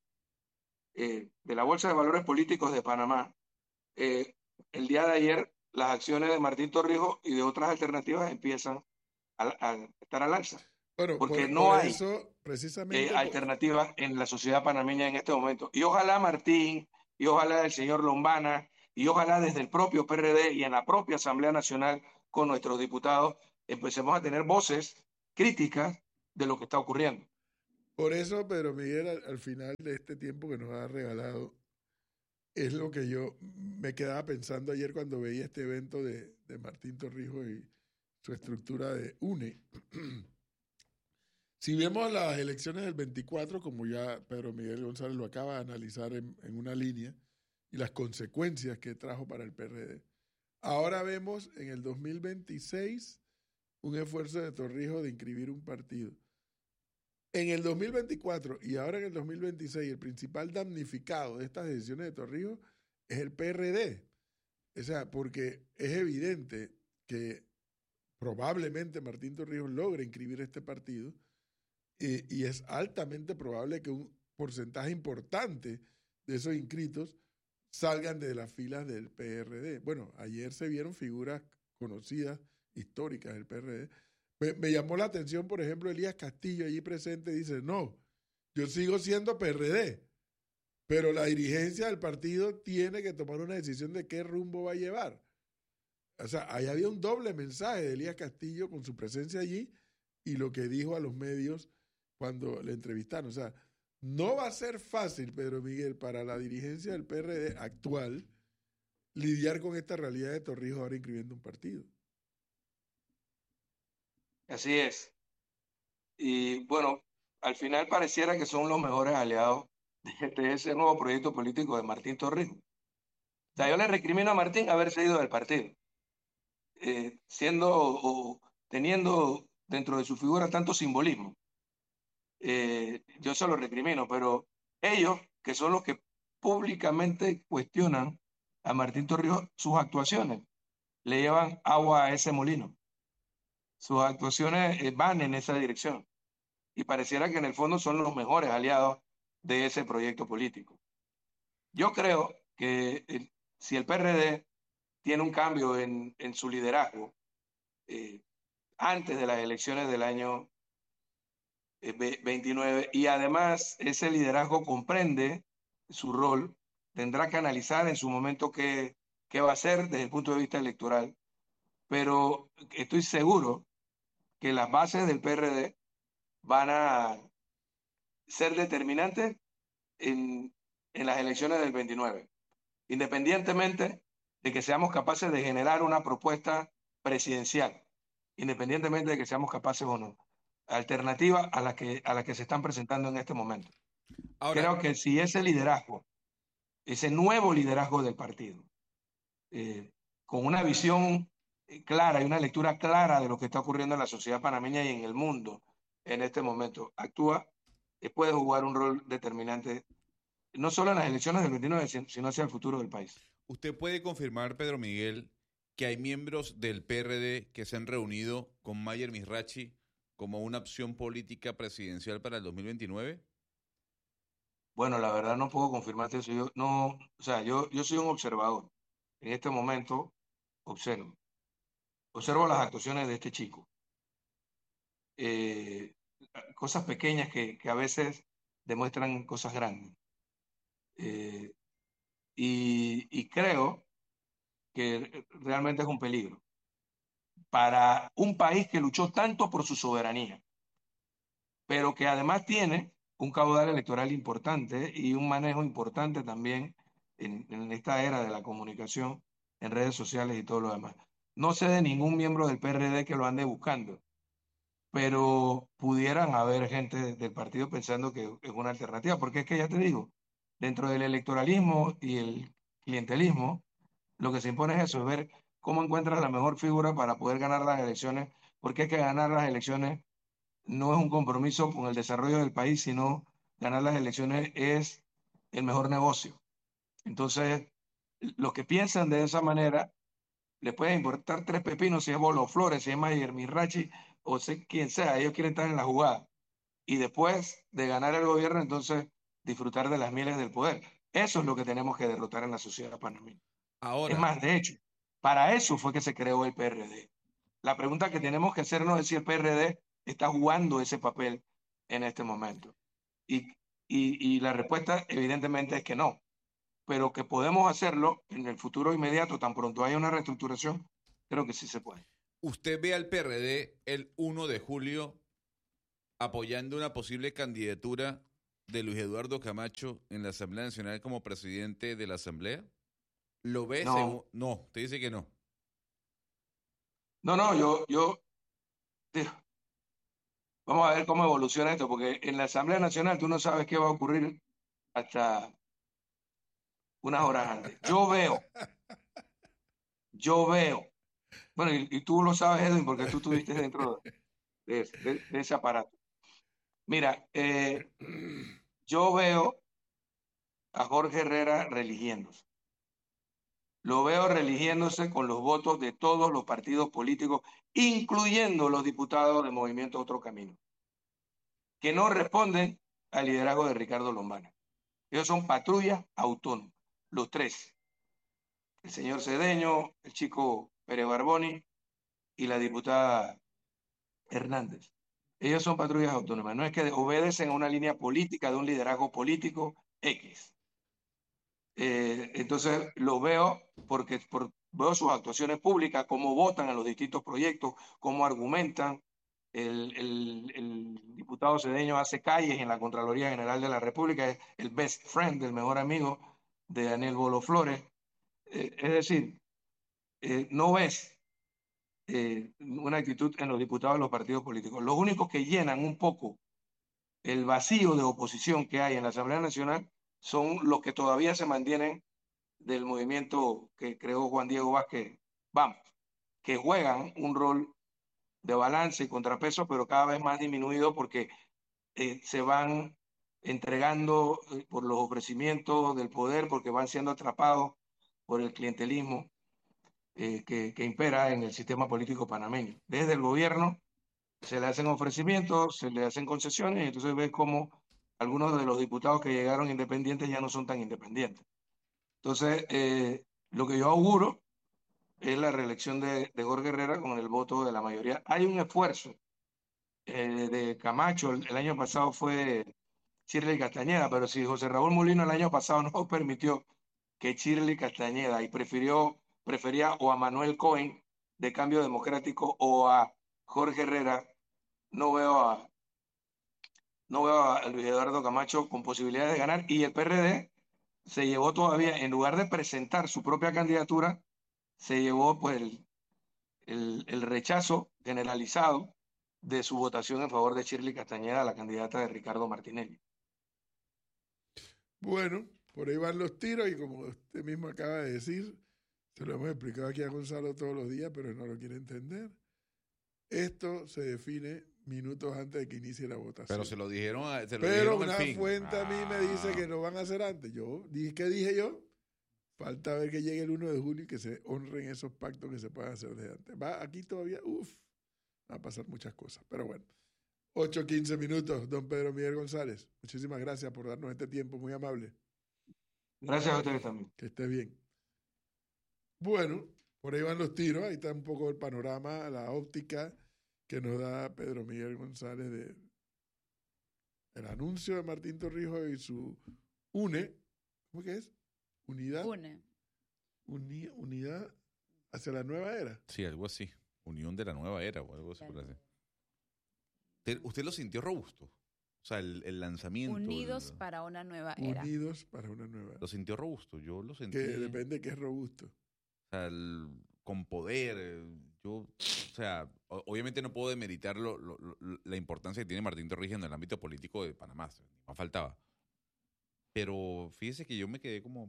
de la bolsa de valores políticos de Panamá. eh, el día de ayer las acciones de Martín Torrijos y de otras alternativas empiezan a estar al alza, Bueno, porque por no hay eso, precisamente, alternativas en la sociedad panameña en este momento. Y ojalá Martín, y ojalá el señor Lombana, y ojalá desde el propio PRD y en la propia Asamblea Nacional con nuestros diputados empecemos a tener voces críticas de lo que está ocurriendo. Por eso, Pedro Miguel, al final de este tiempo que nos ha regalado, es lo que yo me quedaba pensando ayer cuando veía este evento de Martín Torrijos y su estructura de UNE. Si vemos las elecciones del 24, como ya Pedro Miguel González lo acaba de analizar en una línea, y las consecuencias que trajo para el PRD, ahora vemos en el 2026 un esfuerzo de Torrijos de inscribir un partido. En el 2024 y ahora en el 2026, el principal damnificado de estas decisiones de Torrijos es el PRD. O sea, porque es evidente que probablemente Martín Torrijos logre inscribir este partido y es altamente probable que un porcentaje importante de esos inscritos salgan de las filas del PRD. Bueno, ayer se vieron figuras conocidas, históricas del PRD. Me llamó la atención, por ejemplo, Elías Castillo allí presente dice, no, yo sigo siendo PRD, pero la dirigencia del partido tiene que tomar una decisión de qué rumbo va a llevar. O sea, ahí había un doble mensaje de Elías Castillo con su presencia allí y lo que dijo a los medios cuando le entrevistaron. O sea, no va a ser fácil, Pedro Miguel, para la dirigencia del PRD actual lidiar con esta realidad de Torrijos ahora inscribiendo un partido. Así es. Y bueno, al final pareciera que son los mejores aliados de ese nuevo proyecto político de Martín Torrijos. O sea, yo le recrimino a Martín haberse ido del partido, siendo o teniendo dentro de su figura tanto simbolismo. Yo se lo recrimino, pero ellos, que son los que públicamente cuestionan a Martín Torrijos, sus actuaciones le llevan agua a ese molino. Sus actuaciones van en esa dirección y pareciera que en el fondo son los mejores aliados de ese proyecto político. Yo creo que si el PRD tiene un cambio en su liderazgo antes de las elecciones del año 29 y además ese liderazgo comprende su rol, tendrá que analizar en su momento qué va a hacer desde el punto de vista electoral, pero estoy seguro que las bases del PRD van a ser determinantes en las elecciones del 29, independientemente de que seamos capaces de generar una propuesta presidencial, independientemente de que seamos capaces o no, alternativa a la que se están presentando en este momento. Ahora, creo que si ese liderazgo, ese nuevo liderazgo del partido, con una visión clara y una lectura clara de lo que está ocurriendo en la sociedad panameña y en el mundo en este momento, actúa, puede jugar un rol determinante, no solo en las elecciones del 29, sino hacia el futuro del país. ¿Usted puede confirmar, Pedro Miguel, que hay miembros del PRD que se han reunido con Mayer Mizrachi como una opción política presidencial para el 2029? Bueno, la verdad no puedo confirmarte eso. Yo no, o sea, yo soy un observador. En este momento observo las actuaciones de este chico. Cosas pequeñas que a veces demuestran cosas grandes. Y creo que realmente es un peligro para un país que luchó tanto por su soberanía, pero que además tiene un caudal electoral importante y un manejo importante también en esta era de la comunicación, en redes sociales y todo lo demás. No sé de ningún miembro del PRD que lo ande buscando, pero pudieran haber gente del partido pensando que es una alternativa, porque es que ya te digo, dentro del electoralismo y el clientelismo, lo que se impone es eso, es ver cómo encuentras la mejor figura para poder ganar las elecciones, porque es que ganar las elecciones no es un compromiso con el desarrollo del país, sino ganar las elecciones es el mejor negocio. Entonces, los que piensan de esa manera, les puede importar tres pepinos si es Bolo Flores, si es Mayer Mizrachi o sé quién sea, ellos quieren estar en la jugada. Y después de ganar el gobierno, entonces disfrutar de las mieles del poder. Eso es lo que tenemos que derrotar en la sociedad panameña. Ahora, es más, de hecho, para eso fue que se creó el PRD. La pregunta que tenemos que hacernos es si el PRD está jugando ese papel en este momento. Y la respuesta evidentemente es que no, pero que podemos hacerlo en el futuro inmediato, tan pronto haya una reestructuración, creo que sí se puede. ¿Usted ve al PRD el 1 de julio apoyando una posible candidatura de Luis Eduardo Camacho en la Asamblea Nacional como presidente de la Asamblea? ¿Lo ves? No. No, te dice que no. No, vamos a ver cómo evoluciona esto, porque en la Asamblea Nacional tú no sabes qué va a ocurrir hasta unas horas antes. Yo veo, bueno, y tú lo sabes, Edwin, porque tú estuviste dentro de ese aparato. Mira, yo veo a Jorge Herrera religiéndose. Lo veo religiéndose con los votos de todos los partidos políticos, incluyendo los diputados del Movimiento Otro Camino, que no responden al liderazgo de Ricardo Lombana. Ellos son patrullas autónomas, los tres. El señor Cedeño, el chico Pérez Barboni y la diputada Hernández. Ellos son patrullas autónomas, no es que obedecen a una línea política de un liderazgo político X. Entonces lo veo porque veo sus actuaciones públicas, cómo votan a los distintos proyectos, cómo argumentan. El diputado Cedeño hace calles en la Contraloría General de la República, es el best friend, el mejor amigo de Daniel Bolo Flores. Es decir, no ves una actitud en los diputados de los partidos políticos. Los únicos que llenan un poco el vacío de oposición que hay en la Asamblea Nacional son los que todavía se mantienen del movimiento que creó Juan Diego Vázquez, vamos, que juegan un rol de balance y contrapeso, pero cada vez más disminuido porque se van entregando por los ofrecimientos del poder, porque van siendo atrapados por el clientelismo que impera en el sistema político panameño. Desde el gobierno se le hacen ofrecimientos, se le hacen concesiones, y entonces ves cómo algunos de los diputados que llegaron independientes ya no son tan independientes. Entonces, lo que yo auguro es la reelección de Jorge Herrera con el voto de la mayoría. Hay un esfuerzo de Camacho, el año pasado fue Shirley Castañeda, pero si José Raúl Molino el año pasado no permitió que Shirley Castañeda y prefería o a Manuel Cohen de Cambio Democrático o a Jorge Herrera, no veo a, no veo a Luis Eduardo Camacho con posibilidades de ganar, y el PRD se llevó todavía, en lugar de presentar su propia candidatura, se llevó pues el rechazo generalizado de su votación en favor de Shirley Castañeda, la candidata de Ricardo Martinelli. Bueno, por ahí van los tiros y como usted mismo acaba de decir, se lo hemos explicado aquí a Gonzalo todos los días, pero no lo quiere entender. Esto se define minutos antes de que inicie la votación. Pero se lo dijeron pero una fuente a mí me dice que lo van a hacer antes. ¿Qué dije yo? Falta ver que llegue el 1 de julio y que se honren esos pactos que se puedan hacer desde antes. Aquí todavía, va a pasar muchas cosas. Pero bueno, 8:15 minutos, don Pedro Miguel González. Muchísimas gracias por darnos este tiempo, muy amable. Gracias a ustedes también. Que esté bien. Bueno, por ahí van los tiros, ahí está un poco el panorama, la óptica que nos da Pedro Miguel González de el anuncio de Martín Torrijos y su UNE, ¿cómo que es? Unidad. Unidad hacia la nueva era. Sí, algo así. Unión de la nueva era o algo así. Claro. ¿Usted lo sintió robusto? O sea, el lanzamiento. Unidos para una nueva era. Unidos para una nueva era. ¿Lo sintió robusto? Yo lo sentí. Que depende de qué es robusto. O sea, con poder. O sea, obviamente no puedo demeritar la importancia que tiene Martín Torrijos en el ámbito político de Panamá. No faltaba. Pero fíjese que yo me quedé como...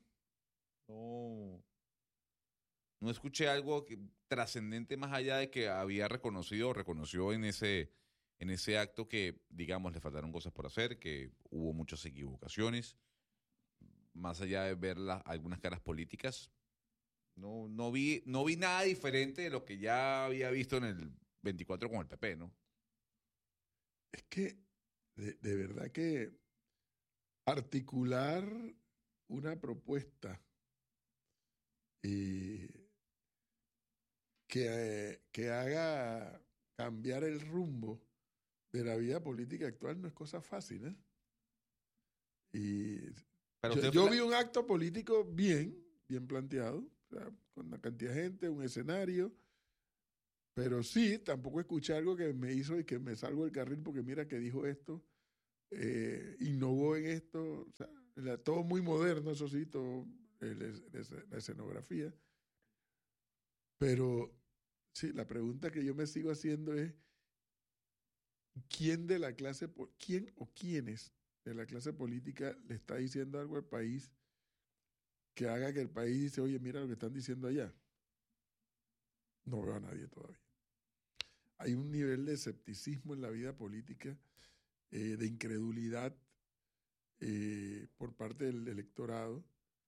No escuché algo trascendente más allá de que había reconoció en ese acto que, digamos, le faltaron cosas por hacer, que hubo muchas equivocaciones. Más allá de ver algunas caras políticas, no vi nada diferente de lo que ya había visto en el 24 con el PP, ¿no? Es que, de verdad que articular una propuesta que haga cambiar el rumbo de la vida política actual no es cosa fácil, ¿eh? Y yo vi un acto político bien planteado, o sea, con una cantidad de gente, un escenario, Pero sí, tampoco escuché algo que me hizo y que me salgo del carril porque mira que dijo esto, innovó en esto, o sea, todo muy moderno, eso sí, todo la escenografía. Pero sí, la pregunta que yo me sigo haciendo es, ¿quién o quiénes de la clase política le está diciendo algo al país que haga que el país dice, oye, mira lo que están diciendo allá? No veo a nadie todavía. Hay un nivel de escepticismo en la vida política, de incredulidad por parte del electorado,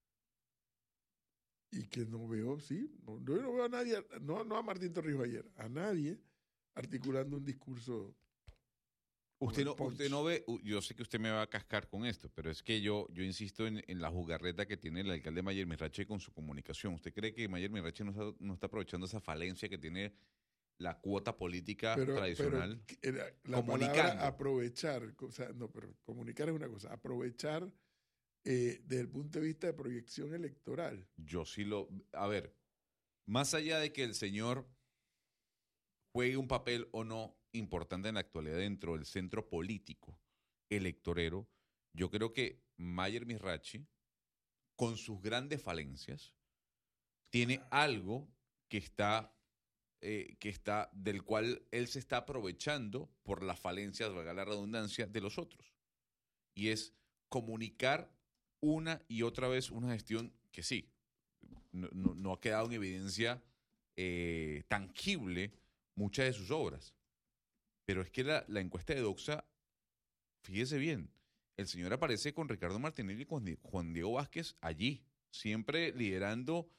y que no veo, yo no veo a nadie, no a Martín Torrijos ayer, a nadie articulando un discurso. Usted no ve, yo sé que usted me va a cascar con esto, pero es que yo insisto en la jugarreta que tiene el alcalde Mayer Mirache con su comunicación. ¿Usted cree que Mayer Mirache no está aprovechando esa falencia que tiene la cuota política tradicional? Pero la palabra aprovechar, o sea, no, pero comunicar es una cosa, aprovechar desde el punto de vista de proyección electoral. Yo sí a ver, más allá de que el señor juegue un papel o no importante en la actualidad dentro del centro político electorero, yo creo que Mayer Mirachi, con sus grandes falencias, tiene algo que está del cual él se está aprovechando por las falencias, valga la redundancia, de los otros. Y es comunicar una y otra vez una gestión que sí, no ha quedado en evidencia tangible muchas de sus obras. Pero es que la encuesta de Doxa, fíjese bien, el señor aparece con Ricardo Martinelli y con Juan Diego Vázquez allí, siempre liderando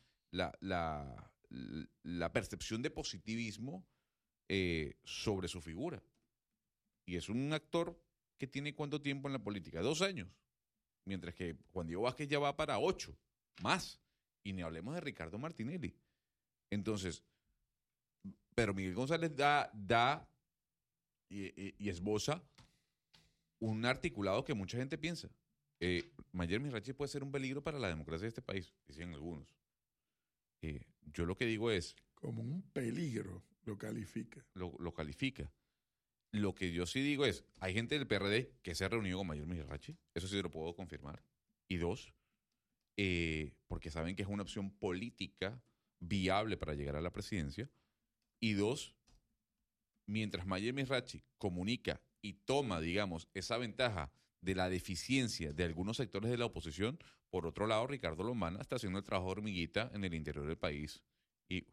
la percepción de positivismo sobre su figura. Y es un actor que tiene ¿cuánto tiempo en la política? 2 años. Mientras que Juan Diego Vázquez ya va para 8, más. Y ni hablemos de Ricardo Martinelli. Entonces, pero Miguel González da y esboza un articulado que mucha gente piensa. Mayer Mirachi puede ser un peligro para la democracia de este país, dicen algunos. Yo lo que digo es... Como un peligro lo califica. Lo califica. Lo que yo sí digo es, hay gente del PRD que se ha reunido con Mayer Mirachi, eso sí lo puedo confirmar. Y 2, porque saben que es una opción política viable para llegar a la presidencia. Y 2, mientras Mayer Mirachi comunica y toma, digamos, esa ventaja de la deficiencia de algunos sectores de la oposición, por otro lado, Ricardo Lombana está haciendo el trabajo de hormiguita en el interior del país y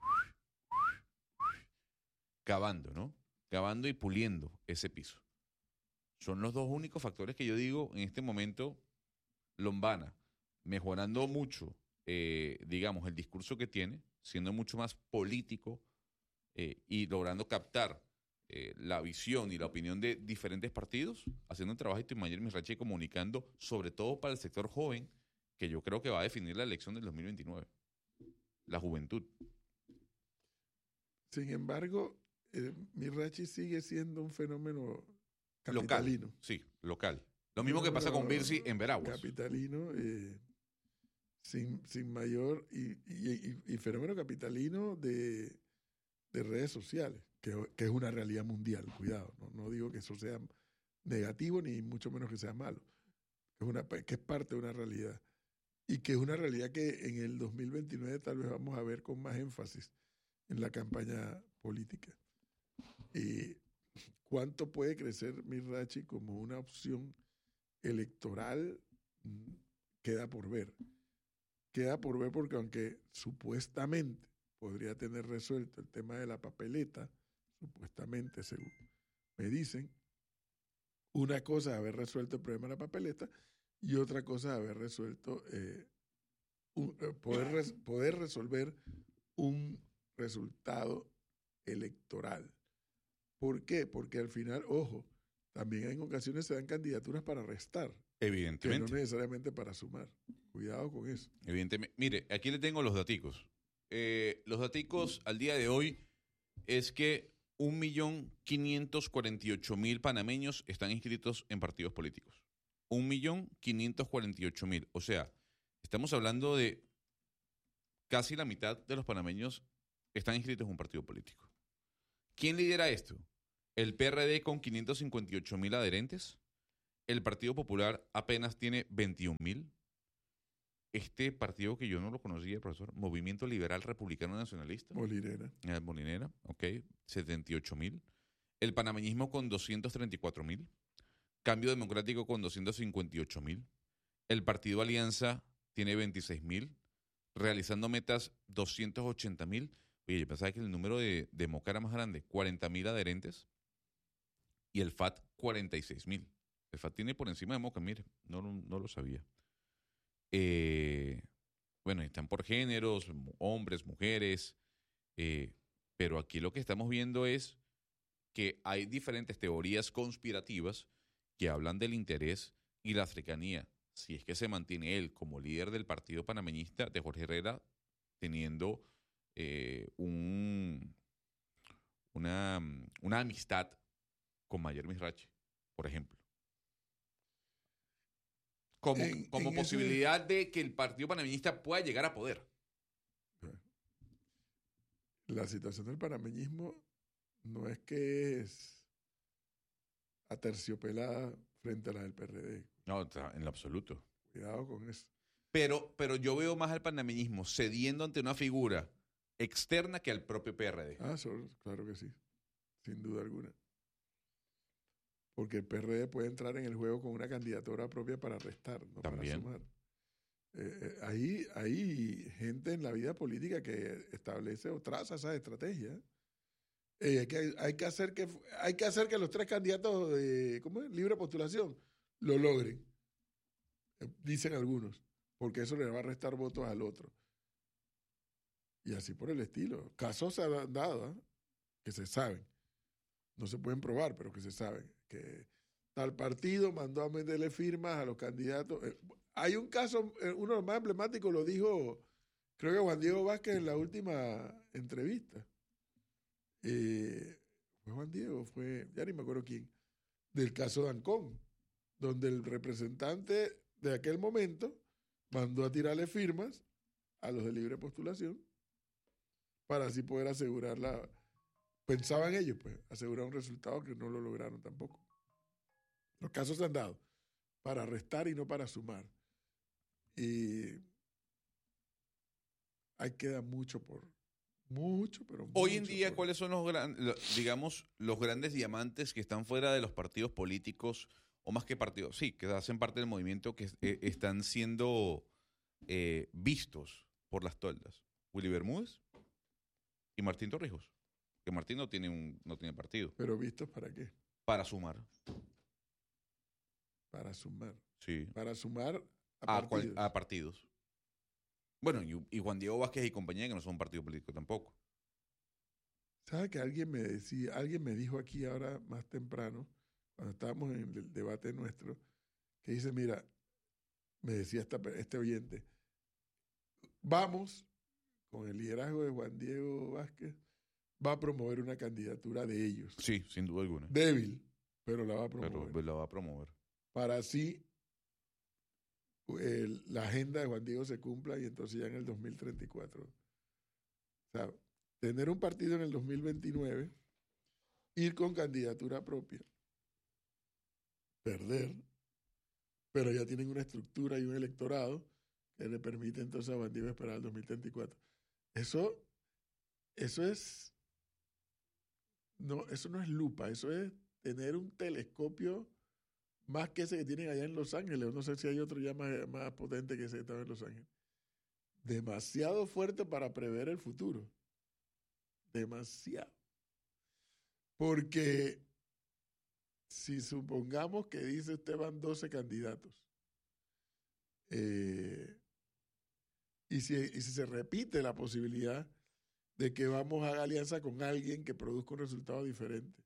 cavando, ¿no? Cavando y puliendo ese piso. Son los 2 únicos factores que yo digo en este momento. Lombana mejorando mucho, digamos, el discurso que tiene, siendo mucho más político y logrando captar la visión y la opinión de diferentes partidos, haciendo un trabajo de Mayer Mirachi comunicando, sobre todo para el sector joven, que yo creo que va a definir la elección del 2029. La juventud. Sin embargo, Mirachi sigue siendo un fenómeno capitalino. Local, sí, local. Lo mismo que pasa con Virsi en Veraguas. Capitalino, sin mayor, y fenómeno capitalino de redes sociales, que es una realidad mundial, cuidado, no digo que eso sea negativo ni mucho menos que sea malo, que es parte de una realidad, y que es una realidad que en el 2029 tal vez vamos a ver con más énfasis en la campaña política. ¿Cuánto puede crecer Mirachi como una opción electoral? Queda por ver. Queda por ver porque aunque supuestamente podría tener resuelto el tema de la papeleta, supuestamente, según me dicen, una cosa es haber resuelto el problema de la papeleta y otra cosa es haber resuelto, poder resolver un resultado electoral. ¿Por qué? Porque al final, ojo, también en ocasiones se dan candidaturas para restar. Evidentemente. Que no necesariamente para sumar. Cuidado con eso. Evidentemente. Mire, aquí le tengo los daticos. Los daticos al día de hoy es que 1.548.000 panameños están inscritos en partidos políticos. 1.548.000. O sea, estamos hablando de casi la mitad de los panameños están inscritos en un partido político. ¿Quién lidera esto? El PRD con 558.000 adherentes. El Partido Popular apenas tiene 21.000. Este partido que yo no lo conocía, profesor, Movimiento Liberal Republicano Nacionalista. Molinera. Molinera, ok, 78.000. El panameñismo con 234.000. Cambio Democrático con 258.000. El Partido Alianza tiene 26.000. Realizando Metas, 280.000. Oye, yo pensaba que el número de Moca era más grande, 40.000 adherentes. Y el FAT, 46.000. El FAT tiene por encima de Moca, mire, no lo sabía. Bueno, están por géneros, hombres, mujeres, pero aquí lo que estamos viendo es que hay diferentes teorías conspirativas que hablan del interés y la cercanía, si es que se mantiene él como líder del partido panameñista de Jorge Herrera, teniendo una amistad con Mayer Misrachi, por ejemplo. Como posibilidad de que el partido panameñista pueda llegar a poder. La situación del panameñismo no es que es aterciopelada frente a la del PRD. No, en lo absoluto. Cuidado con eso. Pero yo veo más al panameñismo cediendo ante una figura externa que al propio PRD. Claro que sí, sin duda alguna. Porque el PRD puede entrar en el juego con una candidatura propia para restar, no También. para sumar. Hay gente en la vida política que establece o traza esas estrategias. Hay que hacer que los tres candidatos de libre postulación lo logren, dicen algunos, porque eso le va a restar votos al otro. Y así por el estilo. Casos se han dado, que se saben. No se pueden probar, pero que se saben. Que tal partido mandó a meterle firmas a los candidatos. Hay un caso, uno de los más emblemáticos lo dijo, creo que Juan Diego Vázquez en la última entrevista. Fue Juan Diego, ya ni me acuerdo quién, del caso de Ancón, donde el representante de aquel momento mandó a tirarle firmas a los de libre postulación para así poder asegurar pensaban ellos, pues, asegurar un resultado que no lo lograron tampoco. Los casos se han dado para restar y no para sumar. Y ahí queda mucho, pero mucho. Hoy en día, ¿cuáles son los grandes diamantes que están fuera de los partidos políticos, o más que partidos, sí, que hacen parte del movimiento, que están siendo vistos por las toldas? Willy Bermúdez y Martín Torrijos. Que Martín no tiene partido. ¿Pero vistos para qué? Para sumar. Para sumar. Sí. Para sumar a partidos. Bueno, y Juan Diego Vázquez y compañía, que no son un partido político tampoco. ¿Sabes que alguien me dijo aquí ahora más temprano, cuando estábamos en el debate nuestro, que dice, mira, me decía este oyente, vamos, con el liderazgo de Juan Diego Vázquez, va a promover una candidatura de ellos. Sí, sin duda alguna. Débil, pero la va a promover. Pero la va a promover. Para así la agenda de Juan Diego se cumpla y entonces ya en el 2034. O sea, tener un partido en el 2029, ir con candidatura propia, perder, pero ya tienen una estructura y un electorado que le permite entonces a Juan Diego esperar al 2034. Eso no es lupa, eso es tener un telescopio más que ese que tienen allá en Los Ángeles. No sé si hay otro ya más potente que ese que estaba en Los Ángeles. Demasiado fuerte para prever el futuro. Demasiado. Porque si supongamos que dice usted van 12 candidatos, y si se repite la posibilidad de que vamos a alianza con alguien que produzca un resultado diferente,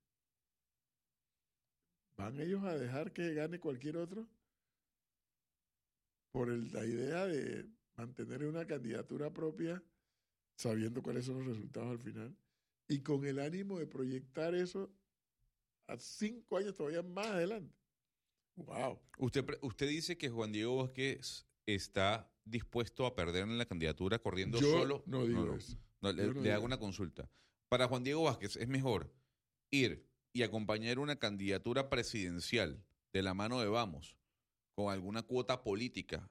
¿van ellos a dejar que gane cualquier otro? Por la idea de mantener una candidatura propia, sabiendo cuáles son los resultados al final, y con el ánimo de proyectar eso a 5 años todavía más adelante. ¡Wow! Usted dice que Juan Diego Vázquez está dispuesto a perder en la candidatura corriendo solo. No digo eso. Le hago una consulta. Para Juan Diego Vázquez, ¿es mejor ir y acompañar una candidatura presidencial de la mano de Vamos, con alguna cuota política